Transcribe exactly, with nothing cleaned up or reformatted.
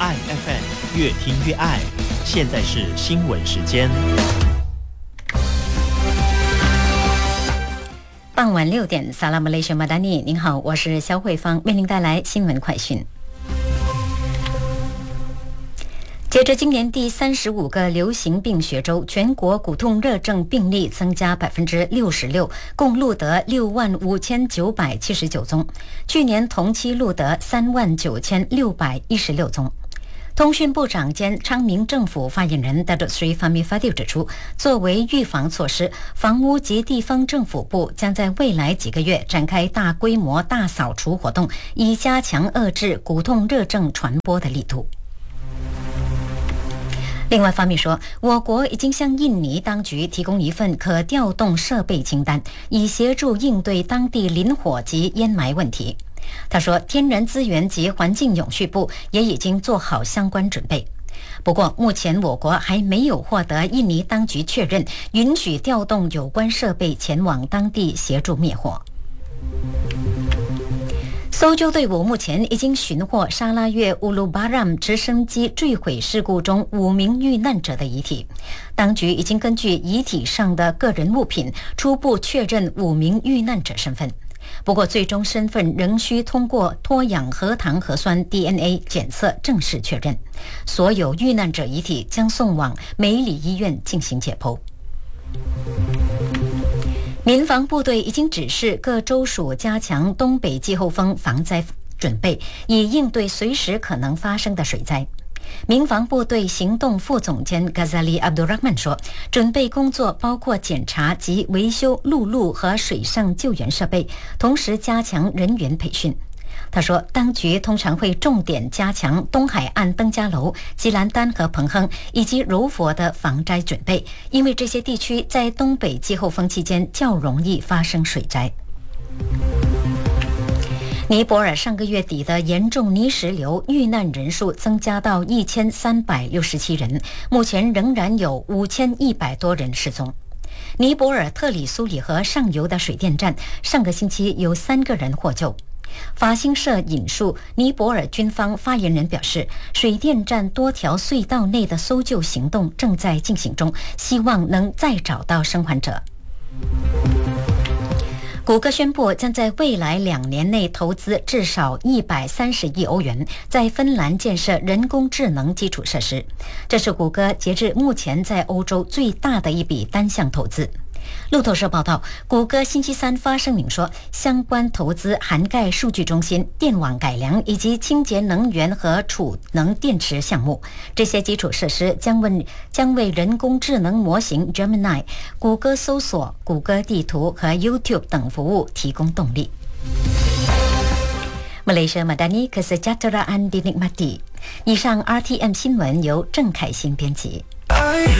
爱 F M， 越听越爱。现在是新闻时间。 傍晚六点，萨拉马雷什马达尼，您好，我是肖慧芳，为您带来新闻快讯。截至今年第三十五个流行病学周，全国骨痛热症病例增加百分之六十六，共录得六万五千九百七十九宗，去年同期录得三万九千六百一十六宗。通讯部长兼昌明政府发言人 Datuk Seri Fahmi Fadil 指出，作为预防措施，房屋及地方政府部将在未来几个月展开大规模大扫除活动，以加强遏制骨痛热症传播的力度。另外方面说，我国已经向印尼当局提供一份可调动设备清单，以协助应对当地林火及烟霾问题。他说，天然资源及环境永续部也已经做好相关准备。不过，目前我国还没有获得印尼当局确认允许调动有关设备前往当地协助灭火。搜救队伍目前已经寻获沙拉越乌鲁巴让直升机坠毁事故中五名遇难者的遗体，当局已经根据遗体上的个人物品初步确认五名遇难者身份。不过，最终身份仍需通过脱氧核糖核酸 D N A 检测正式确认。所有遇难者遗体将送往梅里医院进行解剖。民防部队已经指示各州属加强东北季候风防灾准备，以应对随时可能发生的水灾。民防部队行动副总监 Ghazali Abdul Rahman 说，准备工作包括检查及维修陆路和水上救援设备，同时加强人员培训。他说，当局通常会重点加强东海岸登嘉楼、吉兰丹和彭亨以及柔佛的防灾准备，因为这些地区在东北季候风期间较容易发生水灾。尼泊尔上个月底的严重泥石流遇难人数增加到一千三百六十七人，目前仍然有五千一百多人失踪。尼泊尔特里苏里河上游的水电站上个星期有三个人获救。法新社引述尼泊尔军方发言人表示，水电站多条隧道内的搜救行动正在进行中，希望能再找到生还者。谷歌宣布将在未来两年内投资至少一百三十亿欧元，在芬兰建设人工智能基础设施。这是谷歌截至目前在欧洲最大的一笔单项投资。路透社报道，谷歌星期三发声明说，相关投资涵盖数据中心、电网改良以及清洁能源和储能电池项目。这些基础设施将为将为人工智能模型 Gemini、谷歌搜索、谷歌地图和 YouTube 等服务提供动力。Malaysia Madani Kesejahteraan Dinikmati。以上 R T M 新闻由郑凯欣编辑。